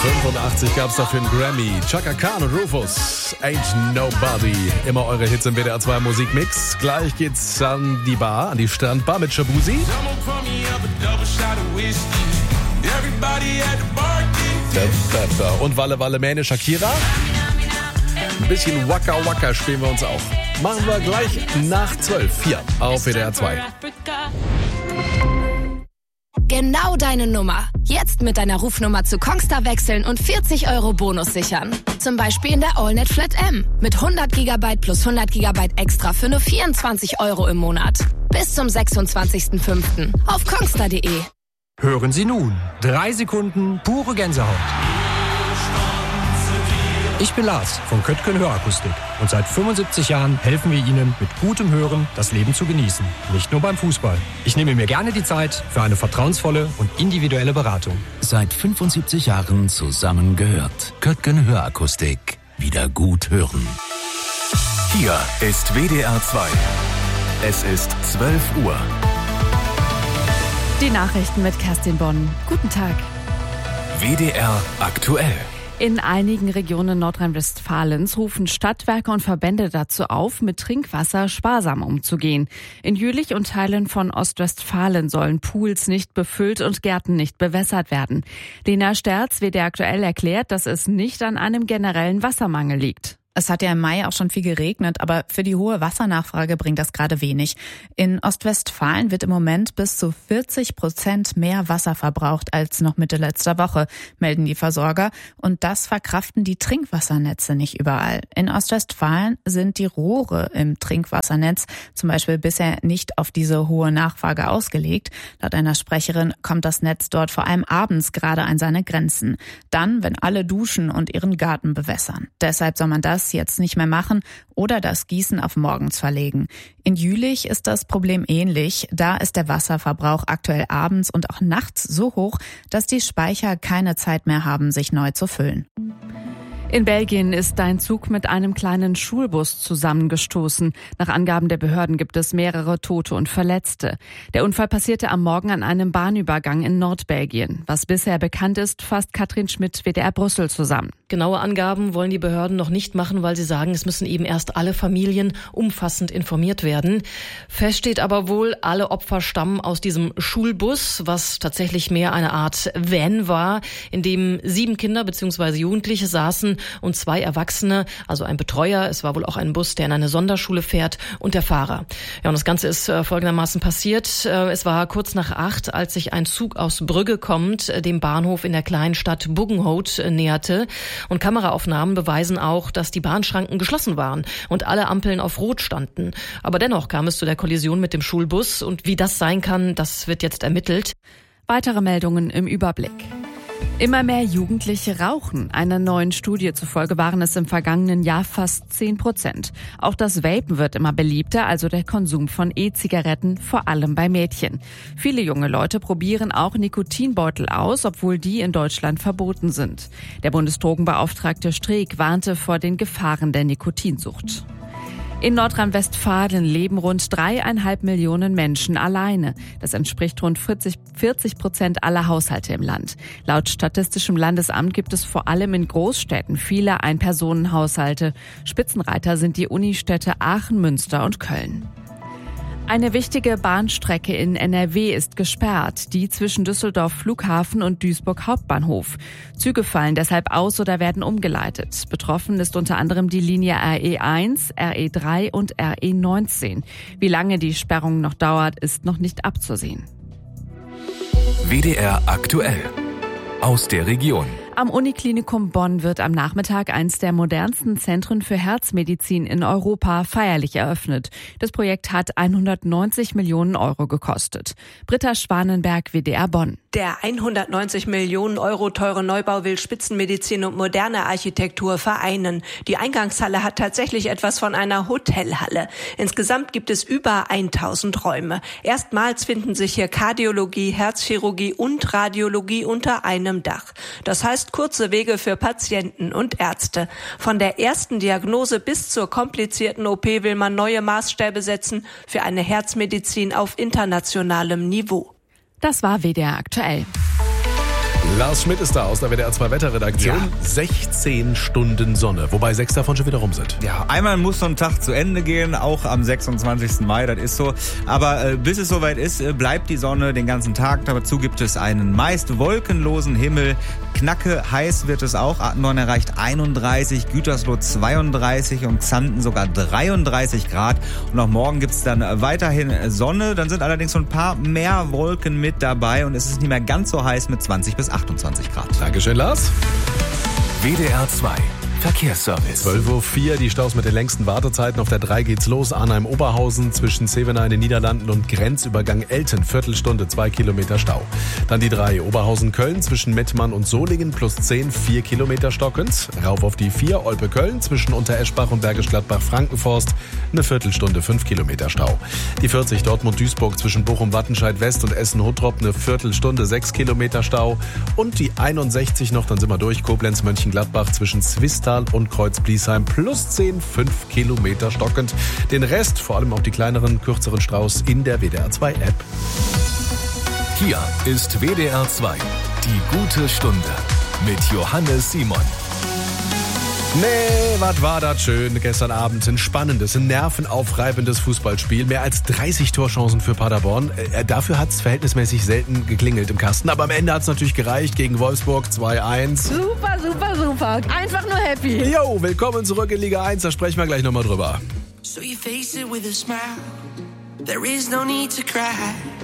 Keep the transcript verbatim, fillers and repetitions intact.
fünfundachtzig gab es dafür einen Grammy. Chaka Khan und Rufus, Ain't Nobody. Immer eure Hits im W D R zwei Musikmix. Gleich geht's an die Bar, an die Strandbar mit Shabuzi. Und Walle Walle Mähne Shakira. Ein bisschen Waka Waka spielen wir uns auch. Machen wir gleich nach zwölf hier auf W D R zwei. Genau deine Nummer. Jetzt mit deiner Rufnummer zu Kongstar wechseln und vierzig Euro Bonus sichern. Zum Beispiel in der AllNet Flat M. Mit hundert Gigabyte plus hundert Gigabyte extra für nur vierundzwanzig Euro im Monat. Bis zum sechsundzwanzigsten fünften auf kongstar punkt de. Hören Sie nun. Drei Sekunden pure Gänsehaut. Ich bin Lars von Köttgen Hörakustik und seit fünfundsiebzig Jahren helfen wir Ihnen mit gutem Hören das Leben zu genießen. Nicht nur beim Fußball. Ich nehme mir gerne die Zeit für eine vertrauensvolle und individuelle Beratung. Seit fünfundsiebzig Jahren zusammengehört. Köttgen Hörakustik. Wieder gut hören. Hier ist W D R zwei. Es ist zwölf Uhr. Die Nachrichten mit Kerstin Bonn. Guten Tag. W D R aktuell. In einigen Regionen Nordrhein-Westfalens rufen Stadtwerke und Verbände dazu auf, mit Trinkwasser sparsam umzugehen. In Jülich und Teilen von Ostwestfalen sollen Pools nicht befüllt und Gärten nicht bewässert werden. Lena Sterz, W D R aktuell, erklärt, dass es nicht an einem generellen Wassermangel liegt. Es hat ja im Mai auch schon viel geregnet, aber für die hohe Wassernachfrage bringt das gerade wenig. In Ostwestfalen wird im Moment bis zu vierzig Prozent mehr Wasser verbraucht als noch Mitte letzter Woche, melden die Versorger. Und das verkraften die Trinkwassernetze nicht überall. In Ostwestfalen sind die Rohre im Trinkwassernetz zum Beispiel bisher nicht auf diese hohe Nachfrage ausgelegt. Laut einer Sprecherin kommt das Netz dort vor allem abends gerade an seine Grenzen. Dann, wenn alle duschen und ihren Garten bewässern. Deshalb soll man das jetzt nicht mehr machen oder das Gießen auf morgens verlegen. In Jülich ist das Problem ähnlich. Da ist der Wasserverbrauch aktuell abends und auch nachts so hoch, dass die Speicher keine Zeit mehr haben, sich neu zu füllen. In Belgien ist ein Zug mit einem kleinen Schulbus zusammengestoßen. Nach Angaben der Behörden gibt es mehrere Tote und Verletzte. Der Unfall passierte am Morgen an einem Bahnübergang in Nordbelgien. Was bisher bekannt ist, fasst Katrin Schmidt, W D R Brüssel, zusammen. Genaue Angaben wollen die Behörden noch nicht machen, weil sie sagen, es müssen eben erst alle Familien umfassend informiert werden. Fest steht aber wohl, alle Opfer stammen aus diesem Schulbus, was tatsächlich mehr eine Art Van war, in dem sieben Kinder bzw. Jugendliche saßen und zwei Erwachsene, also ein Betreuer. Es war wohl auch ein Bus, der in eine Sonderschule fährt, und der Fahrer. Ja, und das Ganze ist äh, folgendermaßen passiert. Äh, es war kurz nach acht, als sich ein Zug aus Brügge kommend äh, dem Bahnhof in der kleinen Stadt Buggenhout äh, näherte. Und Kameraaufnahmen beweisen auch, dass die Bahnschranken geschlossen waren und alle Ampeln auf Rot standen. Aber dennoch kam es zu der Kollision mit dem Schulbus. Und wie das sein kann, das wird jetzt ermittelt. Weitere Meldungen im Überblick. Immer mehr Jugendliche rauchen. Einer neuen Studie zufolge waren es im vergangenen Jahr fast zehn Prozent. Auch das Vapen wird immer beliebter, also der Konsum von E-Zigaretten, vor allem bei Mädchen. Viele junge Leute probieren auch Nikotinbeutel aus, obwohl die in Deutschland verboten sind. Der Bundesdrogenbeauftragte Streeck warnte vor den Gefahren der Nikotinsucht. In Nordrhein-Westfalen leben rund dreieinhalb Millionen Menschen alleine. Das entspricht rund vierzig Prozent aller Haushalte im Land. Laut Statistischem Landesamt gibt es vor allem in Großstädten viele Ein-Personen-Haushalte. Spitzenreiter sind die Unistädte Aachen, Münster und Köln. Eine wichtige Bahnstrecke in N R W ist gesperrt, die zwischen Düsseldorf Flughafen und Duisburg Hauptbahnhof. Züge fallen deshalb aus oder werden umgeleitet. Betroffen ist unter anderem die Linie R E eins, R E drei und R E neunzehn. Wie lange die Sperrung noch dauert, ist noch nicht abzusehen. W D R aktuell. Aus der Region. Am Uniklinikum Bonn wird am Nachmittag eines der modernsten Zentren für Herzmedizin in Europa feierlich eröffnet. Das Projekt hat hundertneunzig Millionen Euro gekostet. Britta Schwanenberg, W D R Bonn. Der hundertneunzig Millionen Euro teure Neubau will Spitzenmedizin und moderne Architektur vereinen. Die Eingangshalle hat tatsächlich etwas von einer Hotelhalle. Insgesamt gibt es über tausend Räume. Erstmals finden sich hier Kardiologie, Herzchirurgie und Radiologie unter einem Dach. Das heißt, kurze Wege für Patienten und Ärzte. Von der ersten Diagnose bis zur komplizierten O P will man neue Maßstäbe setzen für eine Herzmedizin auf internationalem Niveau. Das war W D R aktuell. Lars Schmidt ist da aus der W D R zwei Wetterredaktion. Ja. sechzehn Stunden Sonne, wobei sechs davon schon wieder rum sind. Ja, einmal muss so ein Tag zu Ende gehen, auch am sechsundzwanzigsten Mai, das ist so. Aber äh, bis es soweit ist, äh, bleibt die Sonne den ganzen Tag. Dazu gibt es einen meist wolkenlosen Himmel. Knacke heiß wird es auch. Attendorn erreicht einunddreißig, Gütersloh zweiunddreißig und Xanten sogar dreiunddreißig Grad. Und auch morgen gibt es dann weiterhin Sonne. Dann sind allerdings so ein paar mehr Wolken mit dabei und es ist nicht mehr ganz so heiß mit zwanzig bis achtundzwanzig Grad. Dankeschön, Lars. W D R zwei Verkehrsservice. zwölf Uhr vier, die Staus mit den längsten Wartezeiten. Auf der drei geht's los. Arnheim-Oberhausen zwischen Zevenaar in den Niederlanden und Grenzübergang Elten. Viertelstunde, zwei Kilometer Stau. Dann die drei, Oberhausen-Köln zwischen Mettmann und Solingen plus zehn, vier Kilometer stockend. Rauf auf die vier, Olpe-Köln zwischen Untereschbach und Bergisch Gladbach-Frankenforst. Eine Viertelstunde, fünf Kilometer Stau. Die vierzig, Dortmund-Duisburg zwischen Bochum-Wattenscheid-West und Essen-Huttrop. Eine Viertelstunde, sechs Kilometer Stau. Und die einundsechzig noch, dann sind wir durch. Koblenz-Mönchengladbach zwischen Zwistal und Kreuz-Bliesheim plus zehn, fünf Kilometer stockend. Den Rest, vor allem auch die kleineren, kürzeren Staus in der W D R zwei App. Hier ist W D R zwei, die gute Stunde mit Johannes Simon. Nee, was war das schön gestern Abend. Ein spannendes, ein nervenaufreibendes Fußballspiel. Mehr als dreißig Torchancen für Paderborn. Äh, dafür hat es verhältnismäßig selten geklingelt im Kasten. Aber am Ende hat es natürlich gereicht gegen Wolfsburg zwei eins. Super, super, super. Einfach nur happy. Jo, willkommen zurück in Liga eins. Da sprechen wir gleich nochmal drüber. So you face it with a smile. There is no need to cry.